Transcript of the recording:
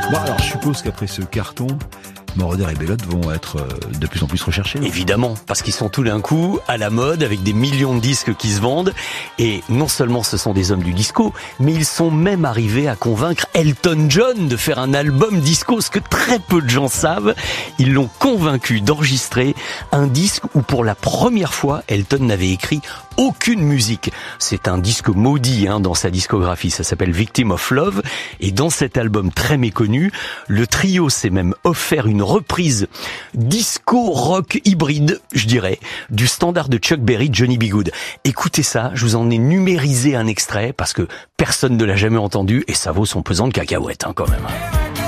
Bon, alors je suppose qu'après ce carton, Moroder et Bellotte vont être de plus en plus recherchés. Évidemment, parce qu'ils sont tout d'un coup à la mode avec des millions de disques qui se vendent. Et non seulement ce sont des hommes du disco, mais ils sont même arrivés à convaincre Elton John de faire un album disco, ce que très peu de gens savent. Ils l'ont convaincu d'enregistrer un disque où pour la première fois, Elton n'avait écrit aucune musique. C'est un disque maudit dans sa discographie, ça s'appelle Victim of Love. Et dans cet album très méconnu, le trio s'est même offert une reprise disco-rock hybride, je dirais, du standard de Chuck Berry, Johnny B. Good. Écoutez ça, je vous en ai numérisé un extrait parce que personne ne l'a jamais entendu et ça vaut son pesant de cacahuètes quand même.